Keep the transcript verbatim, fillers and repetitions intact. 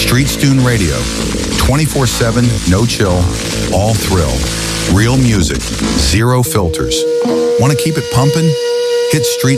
Street Stune Radio. twenty-four seven, no chill, all thrill. Real music, zero filters. Want to keep it pumping? Hit Street